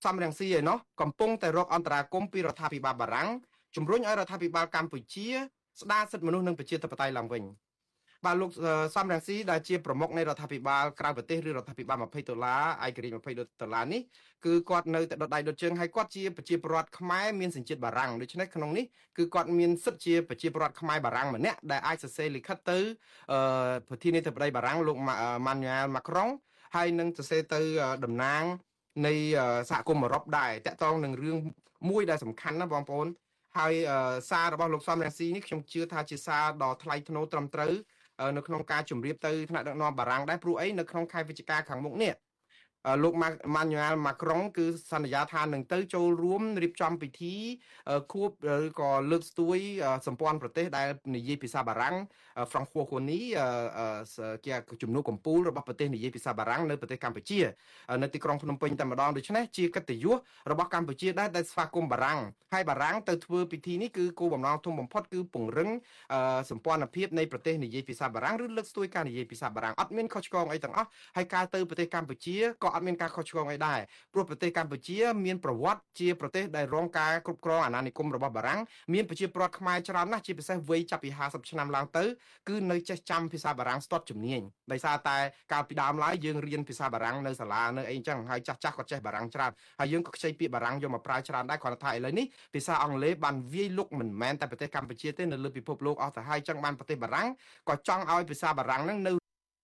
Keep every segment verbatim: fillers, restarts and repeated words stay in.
សំរងស៊ីឯណោះកំពុងតែរកអន្តរាគមន៍ពីរដ្ឋាភិបាលបារាំងជំរុញឲ្យរដ្ឋាភិបាលកម្ពុជាស្ដារសិទ្ធិមនុស្សនិងប្រជាធិបតេយ្យឡើងវិញបាទលោកសំរងស៊ីដែលជាប្រមុខនៃរដ្ឋាភិបាលក្រៅប្រទេសឬរដ្ឋាភិបាល20ដុល្លារឯករាជ្យ20ដុល្លារនេះគឺគាត់នៅតែដុតដៃដុតជើងហើយគាត់ជាប្រជាពលរដ្ឋខ្មែរមានសញ្ជាតិបារាំងដូច្នេះក្នុងនេះគឺគាត់មានសិទ្ធិជាប្រជាពលរដ្ឋខ្មែរបារាំងម្នាក់ដែលអាចសរសេរលិខិតទៅប្រធានាធិបតីបារាំងលោកម៉ានូអែលម៉ាក្រុងហើយនឹងសរសេរទៅតំណាងនៃសហគមន៍អឺរ៉ុបដែរតាក់ទងនឹងរឿងមួយដែលសំខាន់ណាបងប្អូនហើយសាររបស់លោកសំរងស៊ីនេះខ្ញុំជឿថាជាសារដ៏ថ្លៃថ្នូរត្រឹមត្រូវនៅក្នុងការជម្រាបទៅថ្នាក់ដឹកនាំបារាំងដែរព្រោះអីនៅក្នុងខែវិច្ឆិកាខាងមុខនេះលោកម៉ានូអែលម៉ាក្រុងគឺសន្យាថានឹងទៅចូលរួមរៀបចំពិធីខួបឬក៏លើកស្ទួយសម្ព័ន្ធប្រទេសដែលនិយាយភាសាបារាំង Francophonie ជាជំនួបកម្ពុជារបស់ប្រទេសនិយាយភាសាបារាំងនៅប្រទេសកម្ពុជានៅទីក្រុងភ្នំពេញតែម្ដងដូច្នេះជាកិត្តិយសរបស់កម្ពុជាដែរដែលស្វាគមន៍បារាំងហើយបារាំងទៅធ្វើពិធីនេះគឺគោលបំណងធំបំផុតគឺពង្រឹងសម្ព័ន្ធភាពនៃប្រទេសនិយាយភាសាបារាំងឬលើកស្ទួយការនិយាយភាសាបារាំងអត់មានខុសឆ្គងអីទាំងអស់ហើយការទៅប្រទេសកម្ពុជាក៏អត់មានការខុសឆ្គងអីដែរព្រោះប្រទេសកម្ពុជាមានប្រវត្តិជាប្រទេសដែលរងការគ្រប់គ្រងអាណានិគមរបស់បារាំងមានប្រជាពលរដ្ឋខ្មែរច្រើនណាស់ជាពិសេសវ័យចាប់ពីห้าสิบឆ្នាំឡើងទៅគឺនៅចេះចាំភាសាបារាំងស្ទាត់ជំនាញដោយសារតែកាលពីដើមឡើយយើងរៀនភាសាបារាំងនៅសាលានៅអីចឹងហើយចាស់ចាស់គាត់ចេះបារាំងច្រើនហើយយើងក៏ខ្ចីពាក្យបារាំងយកមកប្រើច្រើនដែរគ្រាន់តែថាឥឡូវនេះភាសាអង់គ្លេសបានវាយលុកមិនមែនតែប្រទេសកម្ពុជាទេនៅលើពិភពលោកអស់ទៅហើយចឹងបានប្រទេសបារាំងក៏ចង់ឲ្យភាសាបារាំងហ្នឹងនៅ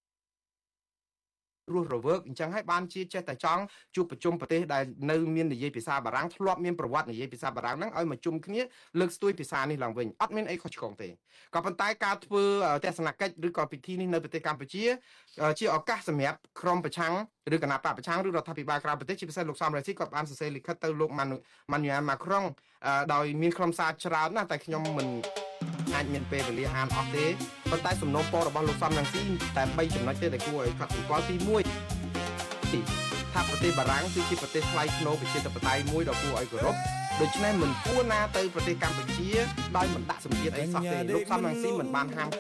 រស់រវើកអញ្ចឹងហើយបានជាចេះតែចង់ជួបប្រជុំប្រទេសដែលនៅមាននិយាយភាសាបារាំងធ្លាប់មានប្រវត្តិនិយាយភាសាបារាំងហ្នឹងឲ្យមកជុំគ្នាលើកស្ទួយភាសានេះឡើងវិញអត់មានអីខុសឆ្គងទេក៏ប៉ុន្តែការធ្វើទស្សនកិច្ចឬក៏ពិធីនេះនៅប្រទេសកម្ពុជាជាឱកាសសម្រាប់ក្រុមប្រឆាំងឬគណៈបកប្រឆាំងឬរដ្ឋាភិបាលក្រៅប្រទេសជាពិសេសលោកសំរងស៊ីគាត់បានសរសេរលិខិតទៅលោកម៉ានូអែលម៉ាក្រុងដោយមានខ្លឹមសារច្រើនណាស់តែខ្ញុំមិនអាចមានពេលវេលាអានអស់ទេប៉ុន្តែសំណូមពររបស់លោកសំរងស៊ីតែបីចំណុចទេដែលគួរឲ្យកត់សម្គាល់ទីមួយថាប្រទេសបារាំងគឺជាប្រទេសថ្លៃថ្នូរប្រជាធិបតេយ្យមួយដ៏គួរឲ្យគោរពដូច្នេះមិនគួរណាទៅប្រទេសកម្ពុជាដោយមិនដាក់សម្ពាធអីសោះទេលោកសំរងស៊ីមិនបានហាម